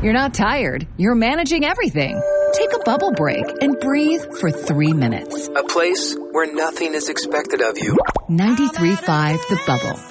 You're not tired. You're managing everything. Take a bubble break and breathe for 3 minutes. A place where nothing is expected of you. 93.5 The Bubble.